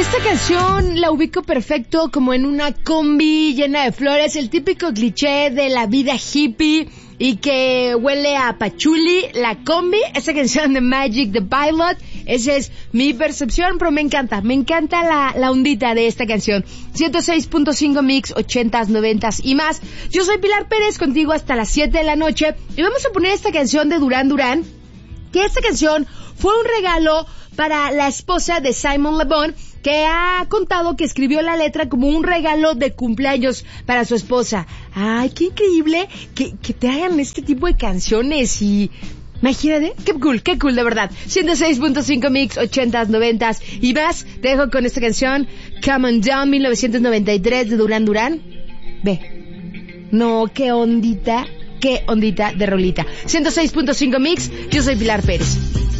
Esta canción la ubico perfecto como en una combi llena de flores, el típico cliché de la vida hippie y que huele a pachuli, la combi. Esta canción de Magic the Pilot, esa es mi percepción, pero me encanta la ondita de esta canción. 106.5 Mix, 80s, 90s y más. Yo soy Pilar Pérez, contigo hasta las 7 de la noche, y vamos a poner esta canción de Duran Duran, que esta canción fue un regalo para la esposa de Simon Le Bon, que ha contado que escribió la letra como un regalo de cumpleaños para su esposa. Ay, qué increíble que te hagan este tipo de canciones y... imagínate, qué cool, de verdad. 106.5 Mix, 80s, 90s y más. Te dejo con esta canción, Come On Down, 1993, de Duran Duran. Ve. No, qué ondita de rolita. 106.5 Mix, yo soy Pilar Pérez.